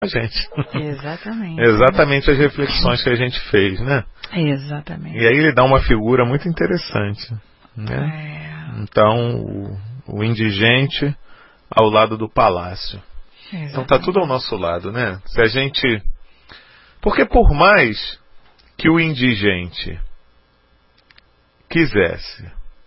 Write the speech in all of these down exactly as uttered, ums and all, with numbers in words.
a gente. Exatamente. Exatamente as reflexões que a gente fez, né? Exatamente. E aí ele dá uma figura muito interessante, né? É. Então, o, o indigente ao lado do palácio. Exatamente. Então tá tudo ao nosso lado, né? Se a gente... Porque por mais que o indigente quisesse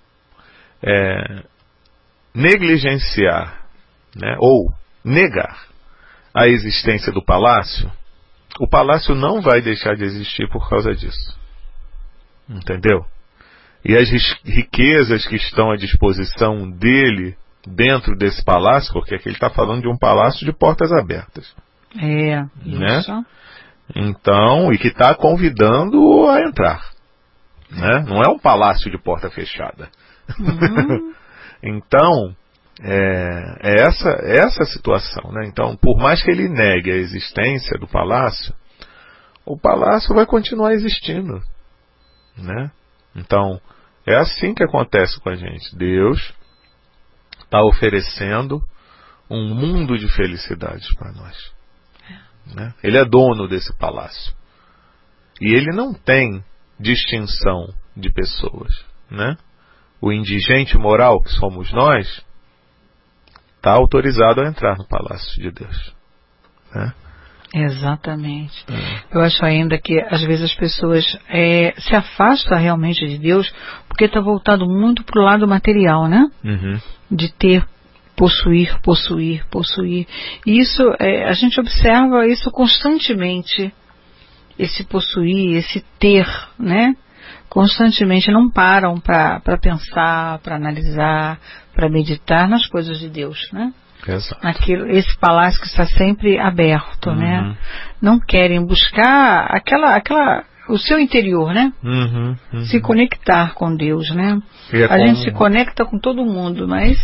é, negligenciar, né, ou negar a existência do palácio, o palácio não vai deixar de existir por causa disso. Entendeu? E as riquezas que estão à disposição dele dentro desse palácio, porque aqui ele está falando de um palácio de portas abertas. É, né? isso. Então, e que está convidando a entrar. Né? Não é um palácio de porta fechada. Uhum. Então, é, é essa, é essa situação. Né? Então, por mais que ele negue a existência do palácio, o palácio vai continuar existindo. Né? Então, é assim que acontece com a gente. Deus está oferecendo um mundo de felicidades para nós. Né? Ele é dono desse palácio. E ele não tem distinção de pessoas. Né? O indigente moral que somos nós está autorizado a entrar no palácio de Deus. Né? Exatamente. Eu acho ainda que às vezes as pessoas é, se afastam realmente de Deus porque está voltado muito para o lado material, né? Uhum. De ter, possuir, possuir, possuir. E isso, é, a gente observa isso constantemente, esse possuir, esse ter, né? Constantemente não param para pensar, para analisar, para meditar nas coisas de Deus, né? Exato. Aquilo, esse palácio que está sempre aberto, Uhum. né? Não querem buscar aquela, aquela, o seu interior, né? Uhum, uhum. Se conectar com Deus, né? É a como... gente se conecta com todo mundo, mas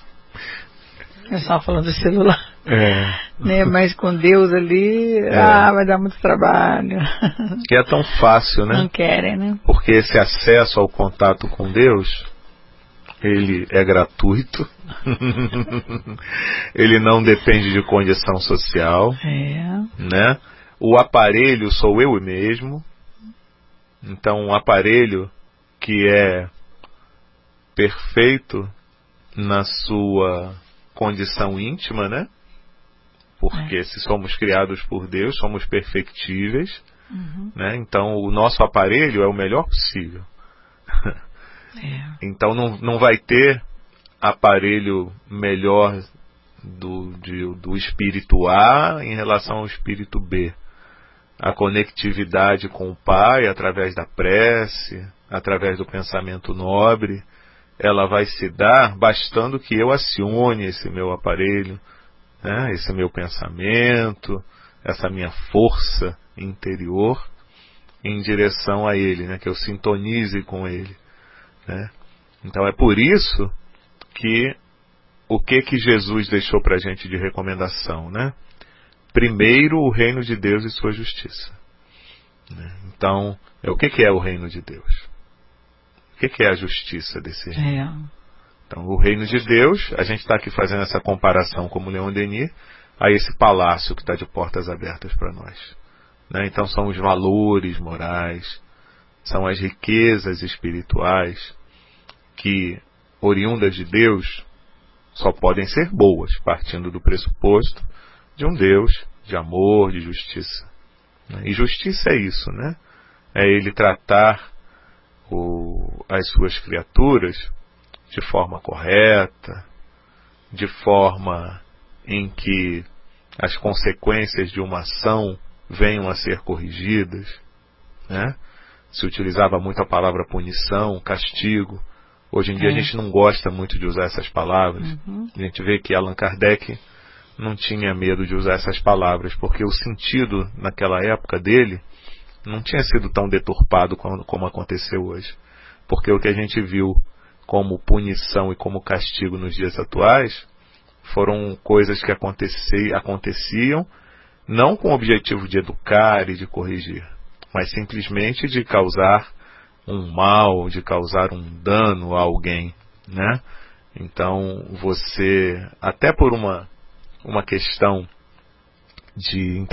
eu estava falando do celular, é. né? Mas com Deus ali, é. ah, vai dar muito trabalho. Que é tão fácil, né? Não querem, né? Porque esse acesso ao contato com Deus, ele é gratuito. Ele não depende de condição social. É. Né? O aparelho sou eu mesmo. Então um aparelho que é perfeito na sua condição íntima, né? Porque é. se somos criados por Deus, somos perfectíveis. Uhum. Né? Então o nosso aparelho é o melhor possível. É. Então não, não vai ter aparelho melhor do, de, do espírito A em relação ao espírito B. A conectividade com o Pai através da prece, através do pensamento nobre, ela vai se dar bastando que eu acione esse meu aparelho, né, esse meu pensamento, essa minha força interior em direção a Ele, né, que eu sintonize com Ele. Né? Então é por isso que o que que Jesus deixou para a gente de recomendação, né? Primeiro o reino de Deus e sua justiça. Né? Então, é, o que que é o reino de Deus? O que que é a justiça desse reino? É. Então, o reino de Deus, a gente está aqui fazendo essa comparação como Leon Denis, a esse palácio que está de portas abertas para nós. Né? Então, são os valores morais, são as riquezas espirituais que, oriundas de Deus, só podem ser boas, partindo do pressuposto de um Deus de amor, de justiça. E justiça é isso, né? É Ele tratar o, as suas criaturas de forma correta, de forma em que as consequências de uma ação venham a ser corrigidas, né? Se utilizava muito a palavra punição, castigo. Hoje em dia é. a gente não gosta muito de usar essas palavras. Uhum. A gente vê que Allan Kardec não tinha medo de usar essas palavras, porque o sentido naquela época dele não tinha sido tão deturpado como, como aconteceu hoje. Porque o que a gente viu como punição e como castigo nos dias atuais foram coisas que aconteci, aconteciam não com o objetivo de educar e de corrigir, mas simplesmente de causar um mal, de causar um dano a alguém, né? Então você, até por uma, uma questão de